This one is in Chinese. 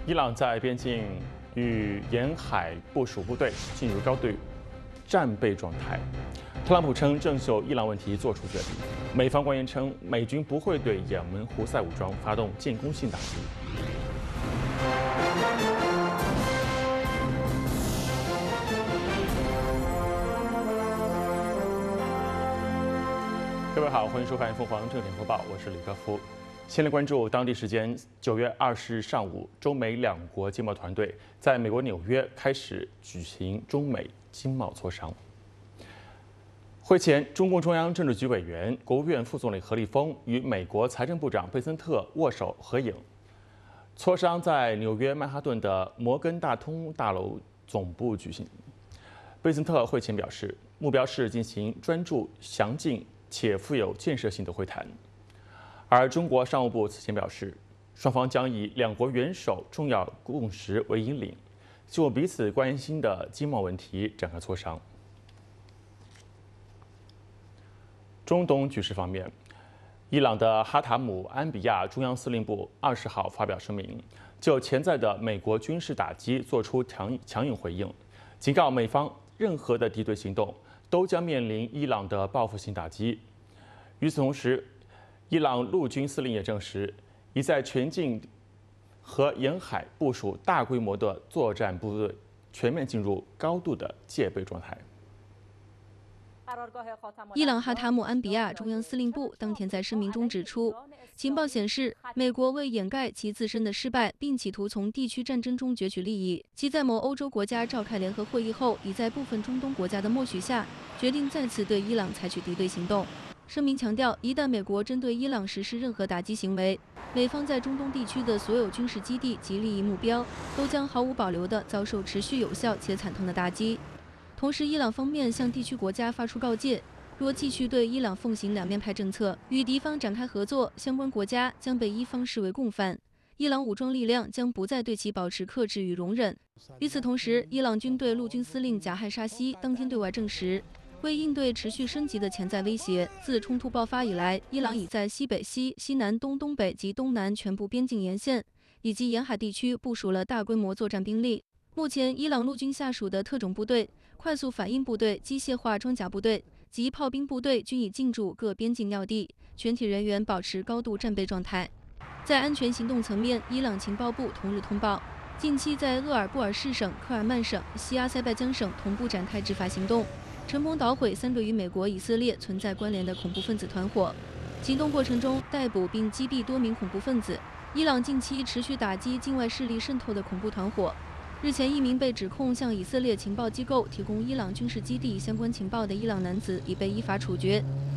伊朗在边境与沿海部署部队进入高度战备状态。特朗普称正就伊朗问题作出决定。美方官员称，美军不会对也门胡塞武装发动进攻性打击。各位好，欢迎收看凤凰正点播报，我是李科夫。先来关注当地时间9月20日上午，中美两国经贸团队在美国纽约开始举行中美经贸磋商。会前，中共中央政治局委员、国务院副总理何立峰与美国财政部长贝森特握手合影。磋商在纽约曼哈顿的摩根大通大楼总部举行。贝森特会前表示，目标是进行专注、详尽且富有建设性的会谈。而中国商务部此前表示，双方将以两国元首重要共识为引领，就彼此关心的经贸问题展开磋商。中东局势方面，伊朗的哈塔姆安比亚中央司令部20号发表声明，就潜在的美国军事打击作出强硬回应，警告美方任何的敌对行动都将面临伊朗的报复性打击。与此同时，伊朗陆军司令也证实，已在全境和沿海部署大规模的作战部队，全面进入高度的戒备状态。 伊朗哈塔姆安比亚中央司令部当天在声明中指出，情报显示，美国为掩盖其自身的失败，并企图从地区战争中攫取利益，其在某欧洲国家召开联合会议后，已在部分中东国家的默许下，决定再次对伊朗采取敌对行动。声明强调，一旦美国针对伊朗实施任何打击行为，美方在中东地区的所有军事基地及利益目标都将毫无保留地遭受持续有效且惨痛的打击。同时，伊朗方面向地区国家发出告诫，若继续对伊朗奉行两面派政策，与敌方展开合作，相关国家将被伊方视为共犯，伊朗武装力量将不再对其保持克制与容忍。与此同时，伊朗军队陆军司令贾汉沙西当天对外证实，为应对持续升级的潜在威胁，自冲突爆发以来，伊朗已在西北西、西南东、东北及东南全部边境沿线以及沿海地区部署了大规模作战兵力。目前，伊朗陆军下属的特种部队、快速反应部队、机械化装甲部队及炮兵部队均已进驻各边境要地，全体人员保持高度战备状态。在安全行动层面，伊朗情报部同日通报，近期在鄂尔布尔士省、科尔曼省、西阿塞拜疆省同步展开执法行动，成功捣毁3个与美国、以色列存在关联的恐怖分子团伙。行动过程中，逮捕并击毙多名恐怖分子。伊朗近期持续打击境外势力渗透的恐怖团伙。日前，一名被指控向以色列情报机构提供伊朗军事基地相关情报的伊朗男子已被依法处决。